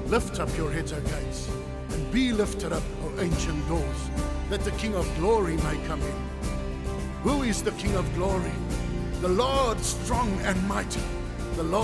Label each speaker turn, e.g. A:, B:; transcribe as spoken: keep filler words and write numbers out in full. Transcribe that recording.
A: Lift up your heads, O gates, and be lifted up, O ancient doors, that the King of glory may come in. Who is the King of glory? The Lord strong and mighty, the Lord